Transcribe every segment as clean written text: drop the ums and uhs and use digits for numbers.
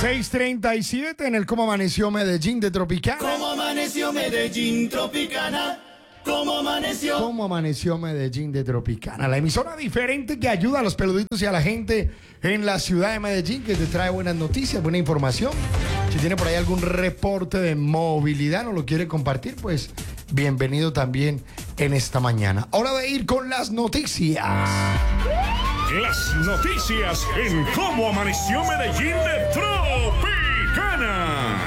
6:37 en el Cómo Amaneció Medellín de Tropicana. ¿Cómo amaneció Medellín Tropicana? ¿Cómo amaneció? ¿Cómo amaneció Medellín de Tropicana? La emisora diferente que ayuda a los peluditos y a la gente en la ciudad de Medellín, que te trae buenas noticias, buena información. Si tiene por ahí algún reporte de movilidad, no lo quiere compartir, pues bienvenido también en esta mañana. Hora de ir con las noticias. Las noticias en Cómo Amaneció Medellín de Tropicana.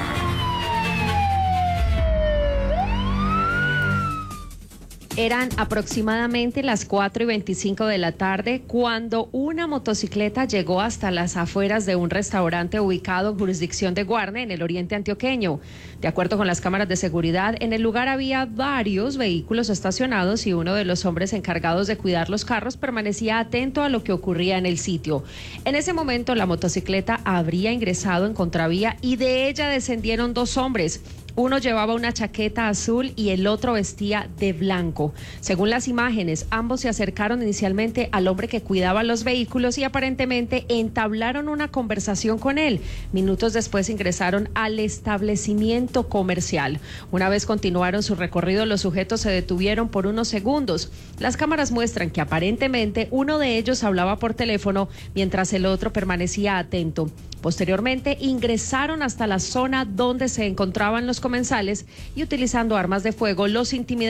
Eran aproximadamente las 4:25 de la tarde cuando una motocicleta llegó hasta las afueras de un restaurante ubicado en jurisdicción de Guarne, en el oriente antioqueño. De acuerdo con las cámaras de seguridad, en el lugar había varios vehículos estacionados y uno de los hombres encargados de cuidar los carros permanecía atento a lo que ocurría en el sitio. En ese momento, la motocicleta habría ingresado en contravía y de ella descendieron dos hombres. Uno llevaba una chaqueta azul y el otro vestía de blanco. Según las imágenes, ambos se acercaron inicialmente al hombre que cuidaba los vehículos y aparentemente entablaron una conversación con él. Minutos después ingresaron al establecimiento comercial. Una vez continuaron su recorrido, los sujetos se detuvieron por unos segundos. Las cámaras muestran que aparentemente uno de ellos hablaba por teléfono mientras el otro permanecía atento. Posteriormente ingresaron hasta la zona donde se encontraban los comensales y utilizando armas de fuego los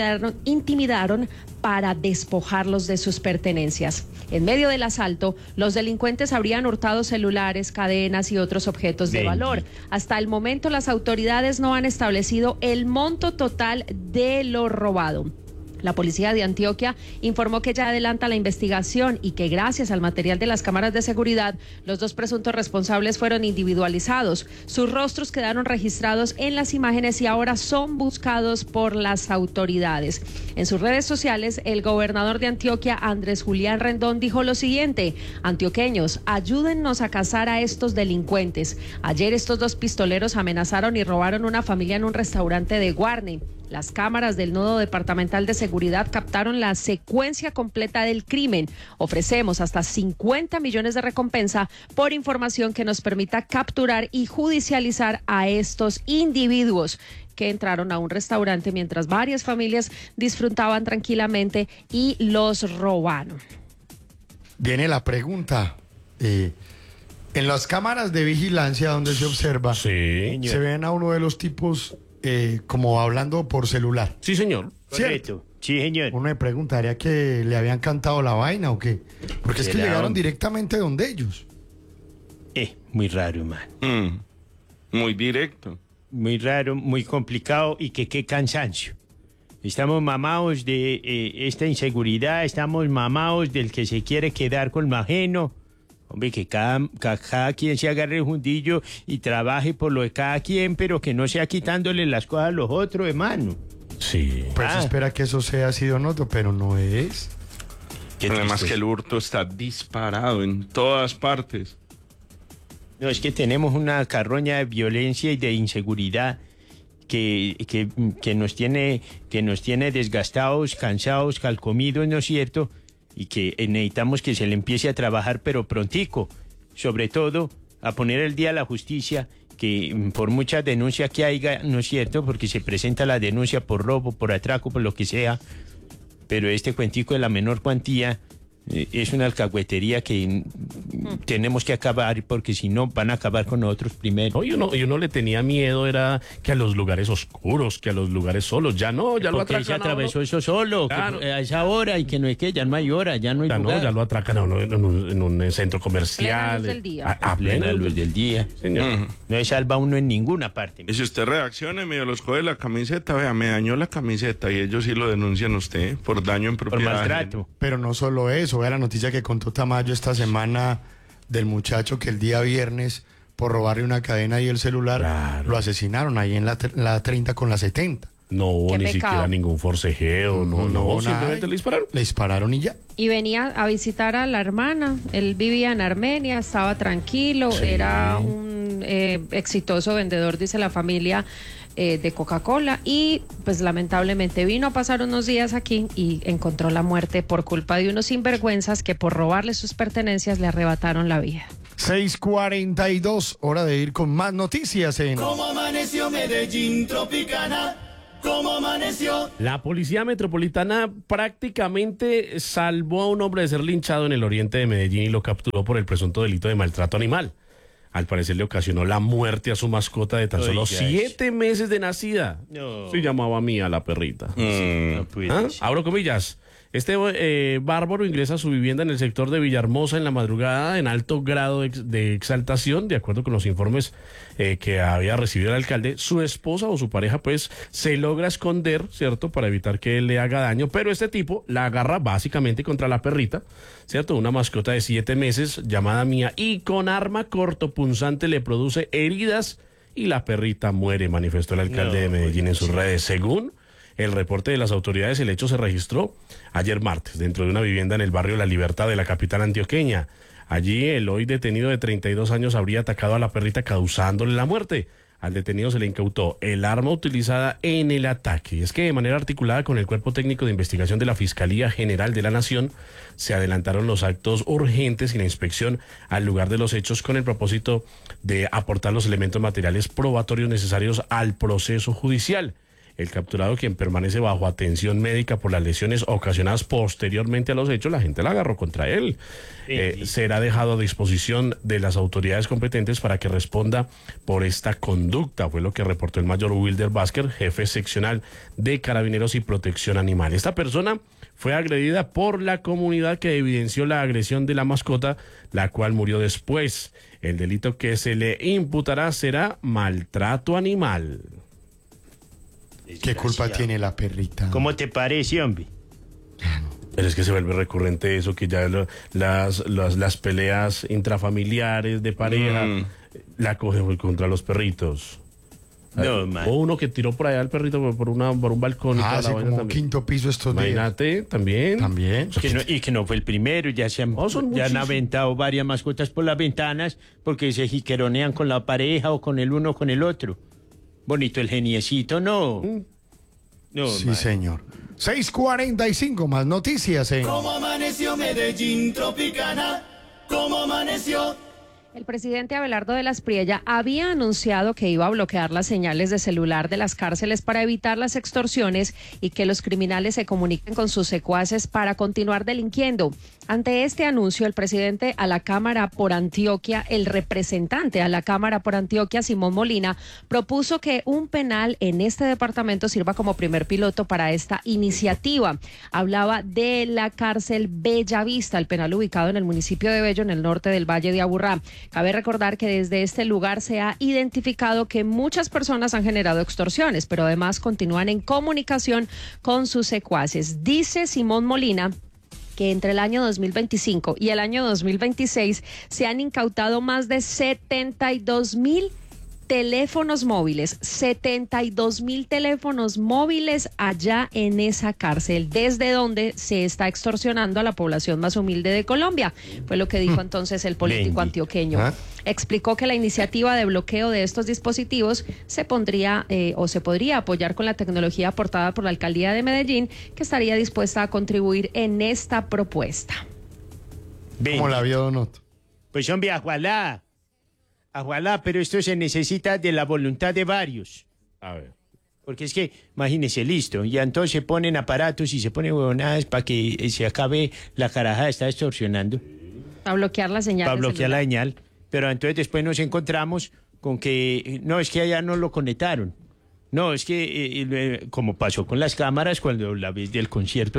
intimidaron para despojarlos de sus pertenencias. En medio del asalto, los delincuentes habrían hurtado celulares, cadenas y otros objetos de valor. Hasta el momento, las autoridades no han establecido el monto total de lo robado. La policía de Antioquia informó que ya adelanta la investigación y que gracias al material de las cámaras de seguridad, los dos presuntos responsables fueron individualizados. Sus rostros quedaron registrados en las imágenes y ahora son buscados por las autoridades. En sus redes sociales, el gobernador de Antioquia, Andrés Julián Rendón, dijo lo siguiente: antioqueños, ayúdennos a cazar a estos delincuentes. Ayer estos dos pistoleros amenazaron y robaron una familia en un restaurante de Guarne. Las cámaras del Nodo Departamental de Seguridad captaron la secuencia completa del crimen. Ofrecemos hasta 50 millones de recompensa por información que nos permita capturar y judicializar a estos individuos que entraron a un restaurante mientras varias familias disfrutaban tranquilamente y los robaron. Viene la pregunta. En las cámaras de vigilancia donde se observa, Sí. se ven a uno de los tipos como hablando por celular. Sí, señor. ¿Cierto? Sí, señor. Uno me preguntaría que le habían cantado la vaina o qué. Porque es que ¿Será? llegaron directamente donde ellos. Muy raro, man. Muy directo. Muy raro, muy complicado y qué cansancio. Estamos mamados de esta inseguridad, estamos mamados del que se quiere quedar con lo ajeno. Hombre, que cada quien se agarre el fundillo y trabaje por lo de cada quien, pero que no sea quitándole las cosas a los otros, hermano. Sí. Pues espera que eso sea así o no, pero no es. Además que el hurto está disparado en todas partes. No, es que tenemos una carroña de violencia y de inseguridad que nos tiene desgastados, cansados, calcomidos, ¿no es cierto? Y que necesitamos que se le empiece a trabajar, pero prontico. Sobre todo, a poner el día a la justicia, que por muchas denuncias que haya, ¿no es cierto? Porque se presenta la denuncia por robo, por atraco, por lo que sea. Pero este cuentico de la menor cuantía es una alcahuetería que tenemos que acabar, porque si no van a acabar con nosotros primero. No, y uno le tenía miedo, era que a los lugares oscuros, que a los lugares solos. Ya no, ya lo Porque atracan. se atravesó eso solo, Claro. a esa hora, y que no es que ya no hay hora, ya no hay Ya lugar. no, ya lo atracan a uno en un centro comercial. Plena luz del día. A Plena luz del día. Señor. No se salva uno en ninguna parte. Y si usted reacciona y medio los coge la camiseta, vea, me dañó la camiseta y ellos sí lo denuncian a usted por daño en Por propiedad. maltrato. Pero no solo eso, vea la noticia que contó Tamayo esta semana del muchacho que el día viernes, por robarle una cadena y el celular, Claro. lo asesinaron ahí en la 30 con la 70. No hubo Qué ni pecado. siquiera ningún forcejeo, no, nada. simplemente le dispararon. Le dispararon y ya. Y venía a visitar a la hermana. Él vivía en Armenia, estaba tranquilo, Sí. era un exitoso vendedor, dice la familia, de Coca-Cola, y pues lamentablemente vino a pasar unos días aquí y encontró la muerte por culpa de unos sinvergüenzas que por robarle sus pertenencias le arrebataron la vida. 6:42, hora de ir con más noticias en... ¿Cómo amaneció Medellín Tropicana? ¿Cómo amaneció? La Policía Metropolitana prácticamente salvó a un hombre de ser linchado en el oriente de Medellín y lo capturó por el presunto delito de maltrato animal. Al parecer le ocasionó la muerte a su mascota de tan solo Oiga, 7 meses de nacida. No. Se llamaba Mía la perrita. No puede ¿Ah? ser. Abro comillas. Este bárbaro ingresa a su vivienda en el sector de Villahermosa en la madrugada en alto grado de exaltación, de acuerdo con los informes que había recibido el alcalde. Su esposa o su pareja pues se logra esconder, ¿cierto?, para evitar que él le haga daño, pero este tipo la agarra básicamente contra la perrita, ¿cierto?, una mascota de 7 meses llamada Mía, y con arma cortopunzante le produce heridas y la perrita muere, manifestó el alcalde de Medellín en sus redes. Según el reporte de las autoridades, el hecho se registró ayer martes dentro de una vivienda en el barrio La Libertad de la capital antioqueña. Allí el hoy detenido de 32 años habría atacado a la perrita causándole la muerte. Al detenido se le incautó el arma utilizada en el ataque. Y es que de manera articulada con el Cuerpo Técnico de Investigación de la Fiscalía General de la Nación se adelantaron los actos urgentes y la inspección al lugar de los hechos con el propósito de aportar los elementos materiales probatorios necesarios al proceso judicial. El capturado, quien permanece bajo atención médica por las lesiones ocasionadas posteriormente a los hechos, la gente la agarró contra él. Será dejado a disposición de las autoridades competentes para que responda por esta conducta, fue lo que reportó el mayor Wilder Vázquez, jefe seccional de Carabineros y Protección Animal. Esta persona fue agredida por la comunidad que evidenció la agresión de la mascota, la cual murió después. El delito que se le imputará será maltrato animal. ¿Qué culpa tiene la perrita? ¿Cómo te parece, hombre? Pero es que se vuelve recurrente eso, que ya las peleas intrafamiliares de pareja la cogen contra los perritos. No, man. O uno que tiró por allá al perrito por un balcón y toda la sí, vaina como también. quinto piso estos días. Imagínate, también. También. Que no fue el primero, ya se han, son ya han muchísimos. aventado varias mascotas por las ventanas porque se jiqueronean con la pareja o con el uno o con el otro. Bonito el geniecito, ¿no? No, Sí, man. señor. 6:45, más noticias en... ¿Cómo amaneció Medellín Tropicana? ¿Cómo amaneció? El presidente Abelardo de la Espriella había anunciado que iba a bloquear las señales de celular de las cárceles para evitar las extorsiones y que los criminales se comuniquen con sus secuaces para continuar delinquiendo. Ante este anuncio, el presidente a la Cámara por Antioquia, el representante a la Cámara por Antioquia, Simón Molina, propuso que un penal en este departamento sirva como primer piloto para esta iniciativa. Hablaba de la cárcel Bellavista, el penal ubicado en el municipio de Bello, en el norte del Valle de Aburrá. Cabe recordar que desde este lugar se ha identificado que muchas personas han generado extorsiones, pero además continúan en comunicación con sus secuaces. Dice Simón Molina que entre el año 2025 y el año 2026 se han incautado más de 72,000 teléfonos móviles, 72,000 teléfonos móviles allá en esa cárcel, desde donde se está extorsionando a la población más humilde de Colombia. Fue lo que dijo entonces el político antioqueño. Explicó que la iniciativa de bloqueo de estos dispositivos se podría apoyar con la tecnología aportada por la alcaldía de Medellín, que estaría dispuesta a contribuir en esta propuesta. ¿Cómo la vio, Don Otto? Pues hombre, ojalá, pero esto se necesita de la voluntad de varios. A ver. Porque es que, imagínense, listo, ya entonces se ponen aparatos y se ponen huevonadas para que se acabe la carajada de estar extorsionando, Para bloquear la señal. para de bloquear celular. la señal. Pero entonces después nos encontramos con que, no, es que allá no lo conectaron. No, es que, como pasó con las cámaras cuando la vez del concierto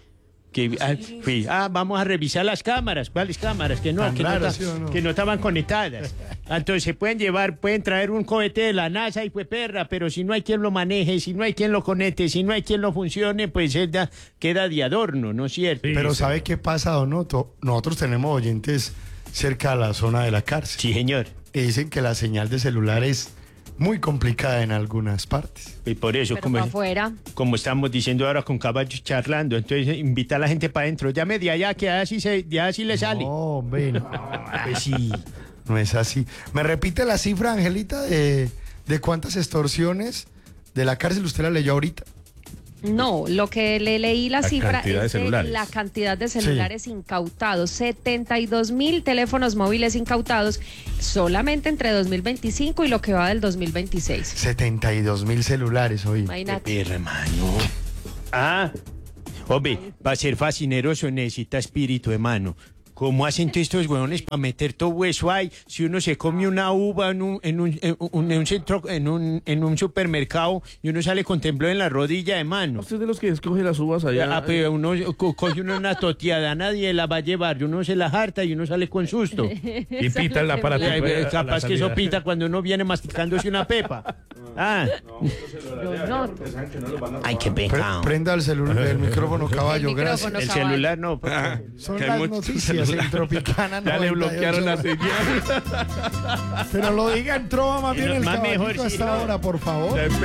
vamos a revisar las cámaras. ¿Cuáles cámaras? Que no, Tan raro, ¿sí o no? que no estaban conectadas. Entonces se pueden traer un cohete de la NASA y pues perra, pero si no hay quien lo maneje, si no hay quien lo conecte, si no hay quien lo funcione, pues queda de adorno, ¿no es cierto? Pero ¿sabe qué pasa, Don Otto? Nosotros tenemos oyentes cerca de la zona de la cárcel. Sí, señor. Y dicen que la señal de celular es muy complicada en algunas partes. Y por eso, Pero para afuera. como estamos diciendo ahora con caballos charlando, entonces invita a la gente para adentro. Llame de allá, que ya así le sale. No, hombre, no. Pues sí. No es así. ¿Me repite la cifra, Angelita, de cuántas extorsiones de la cárcel usted la leyó ahorita? No, lo que le leí la cifra cantidad de es de celulares. la cantidad de celulares incautados. 72.000 teléfonos móviles incautados solamente entre 2025 y lo que va del 2026. 72.000 celulares hoy. Imagínate. Hermano. Ah, hombre, para ser fascineroso necesita espíritu, hermano. ¿Cómo hacen todos estos huevones para meter todo eso ahí? Si uno se come una uva en un supermercado y uno sale con temblor en la rodilla, hermano. Usted es de los que escoge las uvas allá. Ah, pero uno coge una toteada, nadie la va a llevar, uno se la harta y uno sale con susto. Y pita el aparato. Capaz que eso pita cuando uno viene masticándose una pepa. Ah. Ay, qué pecado. Prenda el micrófono, caballo, El gracias. micrófono. El caballo. celular no. Son Que hay las muchos noticias en Tropicana. Ya le 98. bloquearon la señal. Pero lo diga en trova más bien el Más mejor, caballito sí, hasta no. ahora, por favor. Ya